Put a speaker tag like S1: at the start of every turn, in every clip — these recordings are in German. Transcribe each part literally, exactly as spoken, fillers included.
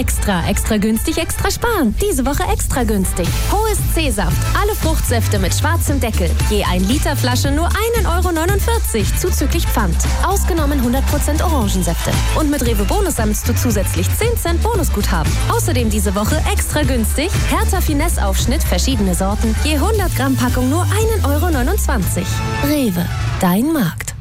S1: Extra, extra günstig, extra sparen. Diese Woche extra günstig. Hohes C-Saft, alle Fruchtsäfte mit schwarzem Deckel. Je ein Liter Flasche nur ein Euro neunundvierzig, zuzüglich Pfand. Ausgenommen hundert Prozent Orangensäfte. Und mit Rewe Bonus sammelst du zusätzlich zehn Cent Bonusguthaben. Außerdem diese Woche extra günstig. Hertha Finesse-Aufschnitt, verschiedene Sorten. Je hundert Gramm Packung nur ein Euro neunundzwanzig. Rewe, dein Markt.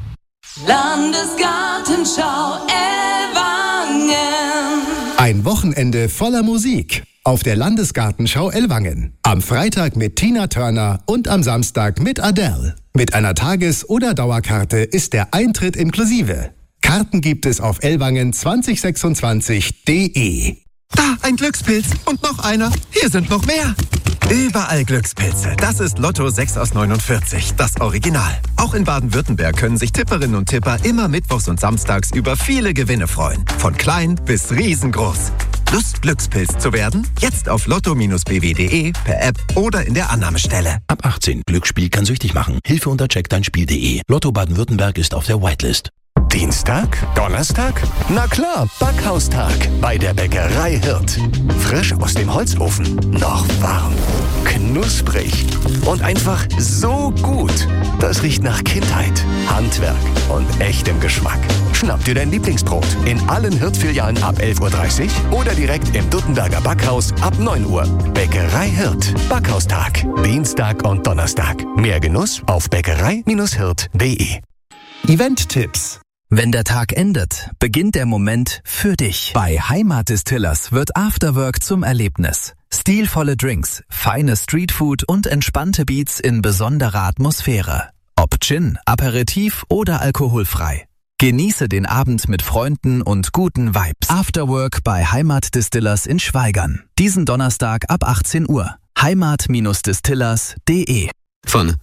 S2: Landesgartenschau Ellwangen.
S3: Ein Wochenende voller Musik auf der Landesgartenschau Ellwangen. Am Freitag mit Tina Turner und am Samstag mit Adele. Mit einer Tages- oder Dauerkarte ist der Eintritt inklusive. Karten gibt es auf ellwangen zwanzig sechsundzwanzig punkt de.
S4: Da, ein Glückspilz und noch einer. Hier sind noch mehr. Überall Glückspilze. Das ist Lotto sechs aus neunundvierzig, das Original. Auch in Baden-Württemberg können sich Tipperinnen und Tipper immer mittwochs und samstags über viele Gewinne freuen. Von klein bis riesengroß. Lust, Glückspilz zu werden? Jetzt auf lotto b w punkt de, per App oder in der Annahmestelle.
S5: Ab achtzehn. Glücksspiel kann süchtig machen. Hilfe unter check dein spiel punkt de. Lotto Baden-Württemberg ist auf der Whitelist.
S6: Dienstag? Donnerstag? Na klar, Backhaustag bei der Bäckerei Hirt. Frisch aus dem Holzofen, noch warm, knusprig und einfach so gut. Das riecht nach Kindheit, Handwerk und echtem Geschmack. Schnapp dir dein Lieblingsbrot in allen Hirt-Filialen ab elf Uhr dreißig oder direkt im Duttenberger Backhaus ab neun Uhr. Bäckerei Hirt. Backhaustag. Dienstag und Donnerstag. Mehr Genuss auf bäckerei Hirt punkt de.
S3: Event-Tipps.
S7: Wenn der Tag endet, beginnt der Moment für dich. Bei Heimat Distillers wird Afterwork zum Erlebnis. Stilvolle Drinks, feine Streetfood und entspannte Beats in besonderer Atmosphäre. Ob Gin, Aperitif oder alkoholfrei. Genieße den Abend mit Freunden und guten Vibes. Afterwork bei Heimat Distillers in Schwaigern. Diesen Donnerstag ab achtzehn Uhr. heimat Distillers punkt de.
S8: Von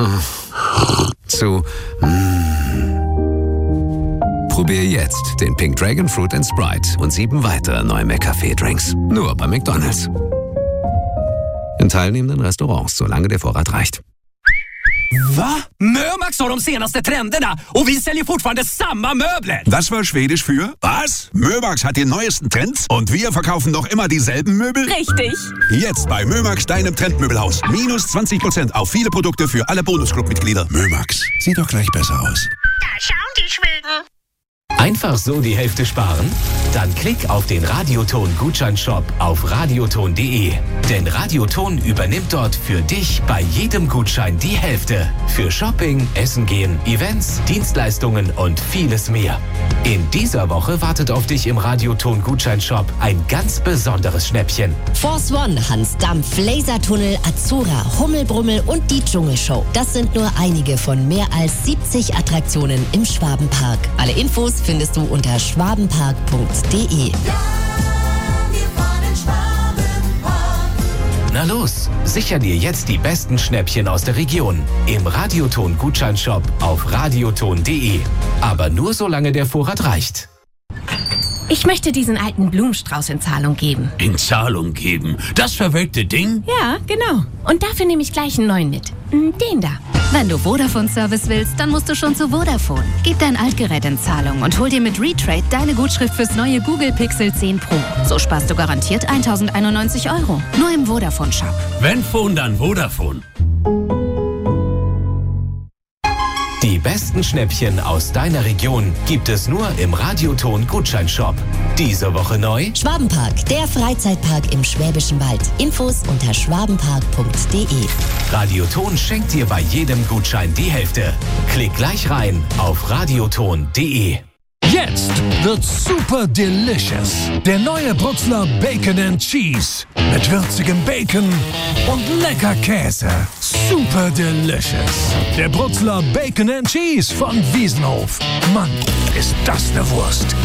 S8: zu Probier jetzt den Pink Dragon Fruit and Sprite und sieben weitere neue McCafé-Drinks. Nur bei McDonald's. In teilnehmenden Restaurants, solange der Vorrat reicht.
S9: Va? Mömax har de senaste trenderna och vi säljer fortfarande samma möbler.
S10: Das war Schwedisch für was? Mömax hat die neuesten Trends und wir verkaufen noch immer dieselben Möbel?
S1: Richtig.
S10: Jetzt bei Mömax, deinem Trendmöbelhaus. Minus zwanzig Prozent auf viele Produkte für alle Bonusclub-Mitglieder. Mömax, sieht doch gleich besser aus.
S11: Da schauen die Schweden.
S12: Einfach so die Hälfte sparen? Dann klick auf den Radioton-Gutscheinshop auf radioton punkt de. Denn Radioton übernimmt dort für dich bei jedem Gutschein die Hälfte. Für Shopping, Essen gehen, Events, Dienstleistungen und vieles mehr. In dieser Woche wartet auf dich im Radioton-Gutscheinshop ein ganz besonderes Schnäppchen.
S13: Force One, Hans Dampf, Lasertunnel, Azura, Hummelbrummel und die Dschungelshow. Das sind nur einige von mehr als siebzig Attraktionen im Schwabenpark. Alle Infos findest du unter schwabenpark punkt de.
S12: Na los, sicher dir jetzt die besten Schnäppchen aus der Region im Radioton-Gutscheinshop auf radioton punkt de. Aber nur solange der Vorrat reicht.
S14: Ich möchte diesen alten Blumenstrauß in Zahlung geben.
S9: In Zahlung geben? Das verwelkte Ding?
S14: Ja, genau. Und dafür nehme ich gleich einen neuen mit. Den da.
S15: Wenn du Vodafone-Service willst, dann musst du schon zu Vodafone. Gib dein Altgerät in Zahlung und hol dir mit Retrade deine Gutschrift fürs neue Google Pixel zehn Pro. So sparst du garantiert tausendeinundneunzig Euro. Nur im Vodafone-Shop.
S9: Wenn Phone, dann Vodafone.
S12: Die besten Schnäppchen aus deiner Region gibt es nur im Radioton-Gutscheinshop. Diese Woche neu:
S13: Schwabenpark, der Freizeitpark im Schwäbischen Wald. Infos unter schwabenpark punkt de.
S12: Radioton schenkt dir bei jedem Gutschein die Hälfte. Klick gleich rein auf radioton punkt de.
S16: Jetzt wird super delicious. Der neue Brutzler Bacon and Cheese. Mit würzigem Bacon und lecker Käse. Super delicious. Der Brutzler Bacon and Cheese von Wiesenhof. Mann, ist das eine Wurst.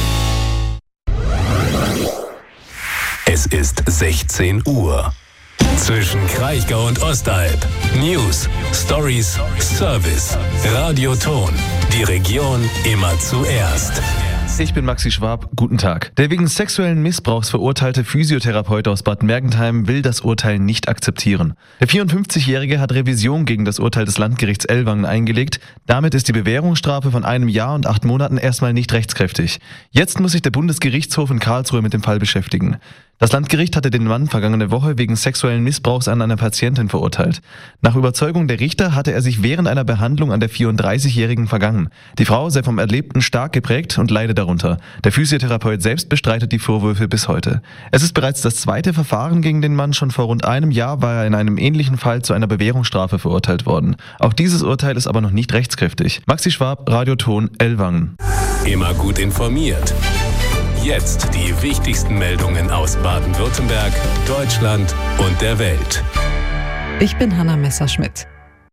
S6: Es ist sechzehn Uhr. Zwischen Kraichgau und Ostalb. News, Stories, Service. Radioton. Die Region immer zuerst.
S17: Ich bin Maxi Schwab, guten Tag. Der wegen sexuellen Missbrauchs verurteilte Physiotherapeut aus Bad Mergentheim will das Urteil nicht akzeptieren. Der vierundfünfzigjährige hat Revision gegen das Urteil des Landgerichts Ellwangen eingelegt. Damit ist die Bewährungsstrafe von einem Jahr und acht Monaten erstmal nicht rechtskräftig. Jetzt muss sich der Bundesgerichtshof in Karlsruhe mit dem Fall beschäftigen. Das Landgericht hatte den Mann vergangene Woche wegen sexuellen Missbrauchs an einer Patientin verurteilt. Nach Überzeugung der Richter hatte er sich während einer Behandlung an der vierunddreißigjährigen vergangen. Die Frau sei vom Erlebten stark geprägt und leide darunter. Der Physiotherapeut selbst bestreitet die Vorwürfe bis heute. Es ist bereits das zweite Verfahren gegen den Mann. Schon vor rund einem Jahr war er in einem ähnlichen Fall zu einer Bewährungsstrafe verurteilt worden. Auch dieses Urteil ist aber noch nicht rechtskräftig. Maxi Schwab, Radioton, Ellwangen.
S12: Immer gut informiert. Jetzt die wichtigsten Meldungen aus Baden-Württemberg, Deutschland und der Welt.
S18: Ich bin Hanna Messerschmidt.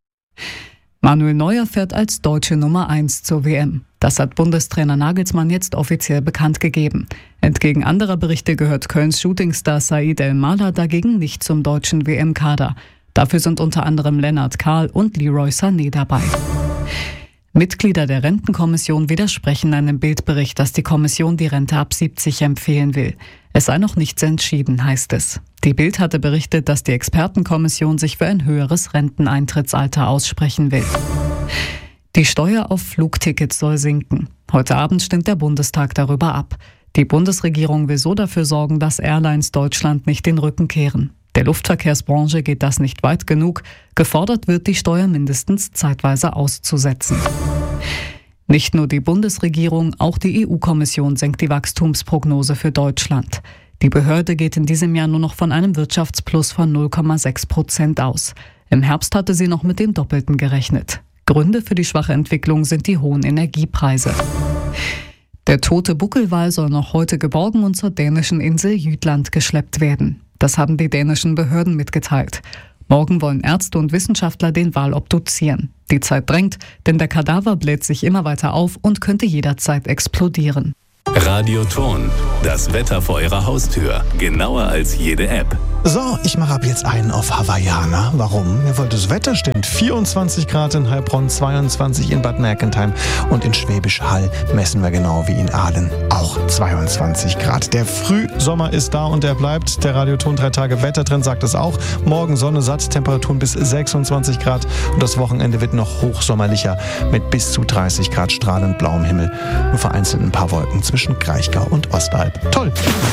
S18: Manuel Neuer fährt als deutsche Nummer eins zur W M. Das hat Bundestrainer Nagelsmann jetzt offiziell bekannt gegeben. Entgegen anderer Berichte gehört Kölns Shootingstar Said El-Mala dagegen nicht zum deutschen W M-Kader. Dafür sind unter anderem Lennart Kahl und Leroy Sané dabei. Mitglieder der Rentenkommission widersprechen einem Bildbericht, dass die Kommission die Rente ab siebzig empfehlen will. Es sei noch nichts entschieden, heißt es. Die Bild hatte berichtet, dass die Expertenkommission sich für ein höheres Renteneintrittsalter aussprechen will. Die Steuer auf Flugtickets soll sinken. Heute Abend stimmt der Bundestag darüber ab. Die Bundesregierung will so dafür sorgen, dass Airlines Deutschland nicht den Rücken kehren. Der Luftverkehrsbranche geht das nicht weit genug. Gefordert wird, die Steuer mindestens zeitweise auszusetzen. Nicht nur die Bundesregierung, auch die E U-Kommission senkt die Wachstumsprognose für Deutschland. Die Behörde geht in diesem Jahr nur noch von einem Wirtschaftsplus von null Komma sechs Prozent aus. Im Herbst hatte sie noch mit dem Doppelten gerechnet. Gründe für die schwache Entwicklung sind die hohen Energiepreise. Der tote Buckelwal soll noch heute geborgen und zur dänischen Insel Jütland geschleppt werden. Das haben die dänischen Behörden mitgeteilt. Morgen wollen Ärzte und Wissenschaftler den Wal obduzieren. Die Zeit drängt, denn der Kadaver bläht sich immer weiter auf und könnte jederzeit explodieren.
S12: Radioton, das Wetter vor Ihrer Haustür. Genauer als jede App.
S19: So, ich mache ab jetzt einen auf Hawaiianer. Warum? Ja, weil das Wetter stimmt. vierundzwanzig Grad in Heilbronn, zweiundzwanzig in Bad Mergentheim und in Schwäbisch Hall messen wir genau wie in Aalen auch zweiundzwanzig Grad. Der Frühsommer ist da und der bleibt. Der Radioton drei Tage Wettertrend sagt es auch. Morgen Sonne satt, Temperaturen bis sechsundzwanzig Grad und das Wochenende wird noch hochsommerlicher mit bis zu dreißig Grad strahlend blauem Himmel und vereinzelt ein paar Wolken zwischen Kraichgau und Ostalb. Toll!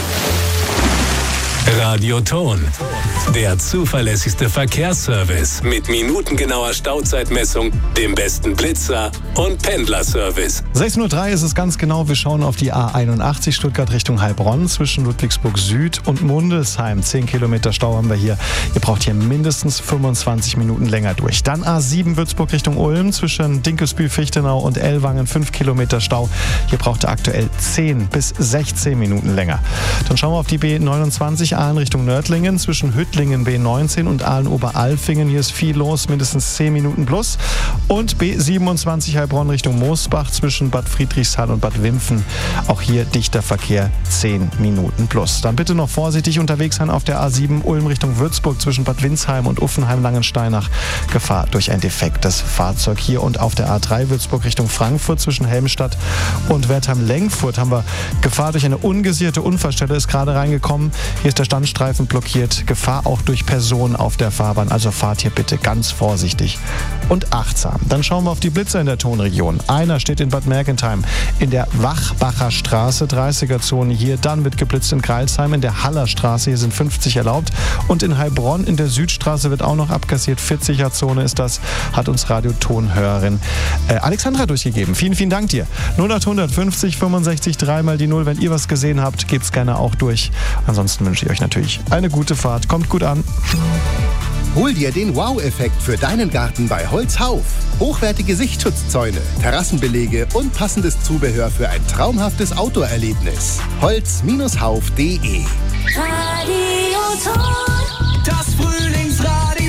S12: Radioton, der zuverlässigste Verkehrsservice mit minutengenauer Stauzeitmessung, dem besten Blitzer und Pendlerservice.
S19: sechzehn Uhr drei ist es ganz genau. Wir schauen auf die A einundachtzig Stuttgart Richtung Heilbronn zwischen Ludwigsburg Süd und Mundelsheim. zehn Kilometer Stau haben wir hier. Ihr braucht hier mindestens fünfundzwanzig Minuten länger durch. Dann A sieben Würzburg Richtung Ulm zwischen Dinkelsbühl, Fichtenau und Ellwangen. fünf Kilometer Stau. Hier braucht ihr aktuell zehn bis sechzehn Minuten länger. Dann schauen wir auf die B neunundzwanzig Aalen Richtung Nördlingen zwischen Hüttlingen B neunzehn und Aalen-Oberalfingen. Hier ist viel los, mindestens zehn Minuten plus. Und B siebenundzwanzig Heilbronn Richtung Moosbach zwischen Bad Friedrichshall und Bad Wimpfen. Auch hier dichter Verkehr, zehn Minuten plus. Dann bitte noch vorsichtig unterwegs sein auf der A sieben Ulm Richtung Würzburg zwischen Bad Windsheim und Uffenheim-Langensteinach. Gefahr durch ein defektes Fahrzeug hier. Und auf der A drei Würzburg Richtung Frankfurt zwischen Helmstadt und Wertheim-Lengfurt haben wir Gefahr durch eine ungesicherte Unfallstelle, ist gerade reingekommen. Hier ist der Standstreifen blockiert. Gefahr auch durch Personen auf der Fahrbahn. Also fahrt hier bitte ganz vorsichtig und achtsam. Dann schauen wir auf die Blitzer in der Tonregion. Einer steht in Bad Mergentheim in der Wachbacher Straße, dreißiger-Zone hier. Dann wird geblitzt in Greilsheim in der Haller Straße. Hier sind fünfzig erlaubt. Und in Heilbronn in der Südstraße wird auch noch abkassiert. vierziger-Zone ist das, hat uns Radiotonhörerin äh, Alexandra durchgegeben. Vielen, vielen Dank dir. null acht fünfzig fünfundsechzig drei mal die null. Wenn ihr was gesehen habt, gebt's gerne auch durch. Ansonsten wünsche ich euch natürlich eine gute Fahrt. Kommt gut an.
S3: Hol dir den Wow-Effekt für deinen Garten bei Holzhauf. Hochwertige Sichtschutzzäune, Terrassenbelege und passendes Zubehör für ein traumhaftes Outdoor-Erlebnis. Holz Hauf punkt de
S2: Radioton, das Frühlingsradio.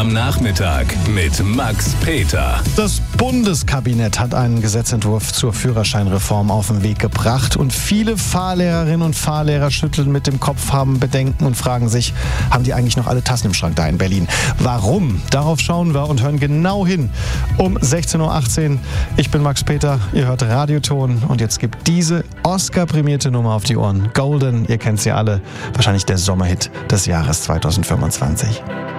S12: am Nachmittag mit Max Peter.
S19: Das Bundeskabinett hat einen Gesetzentwurf zur Führerscheinreform auf den Weg gebracht und viele Fahrlehrerinnen und Fahrlehrer schütteln mit dem Kopf, haben Bedenken und fragen sich, haben die eigentlich noch alle Tassen im Schrank da in Berlin? Warum? Darauf schauen wir und hören genau hin. Um sechzehn Uhr achtzehn. Ich bin Max Peter, ihr hört Radioton und jetzt gibt diese Oscar-prämierte Nummer auf die Ohren. Golden, ihr kennt sie alle, wahrscheinlich der Sommerhit des Jahres zweitausendfünfundzwanzig.